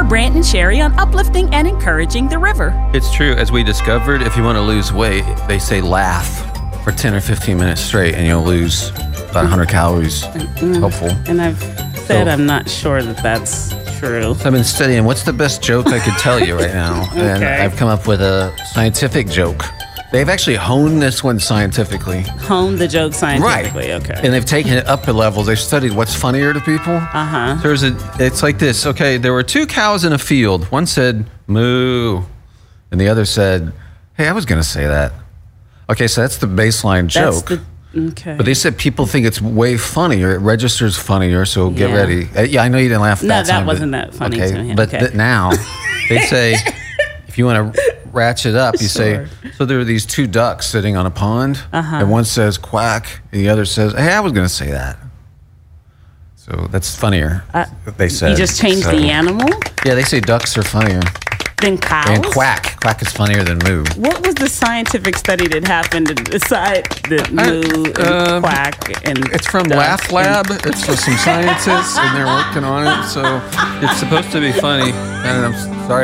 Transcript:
Brant and Sherry on uplifting and encouraging the river. It's true. As we discovered, if you want to lose weight, they say laugh for 10 or 15 minutes straight, and you'll lose about 100 calories. Helpful. And I've said I'm not sure that that's true. I've been studying what's the best joke I could tell you right now. And I've come up with a scientific joke. They've actually honed this one scientifically. Honed the joke scientifically, right. Okay. And they've taken it up a level. They've studied what's funnier to people. Uh-huh. It's like this. Okay, there were two cows in a field. One said, moo. And the other said, hey, I was going to say that. Okay, so that's the baseline joke. Okay. But they said people think it's way funnier. It registers funnier, so get ready. Yeah, I know you didn't laugh that time. No, that wasn't that funny to me. But now, they say, if you want to ratchet up, you say, so there are these two ducks sitting on a pond, and one says quack, and the other says, hey, I was going to say that. So that's funnier, they said. You just changed the animal? Yeah, they say ducks are funnier. Than cows? And quack. Quack is funnier than moo. What was the scientific study that happened to decide that moo and quack and it's from Laugh Lab. It's for some scientists, and they're working on it. So it's supposed to be funny. And I'm sorry.